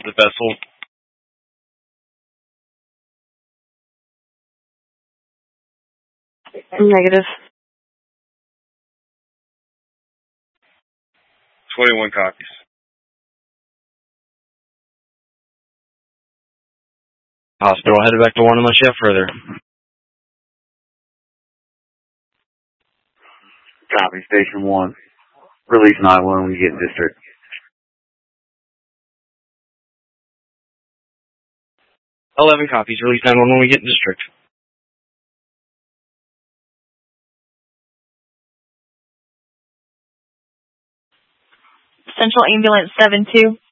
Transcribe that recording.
the vessel. Negative. 21 copies. Hospital, headed back to 1 unless you have further. Copy, Station 1. Release 9-1 when you get in district. 11 copies. Release 9-1 when we get in district. Central Ambulance 7-2.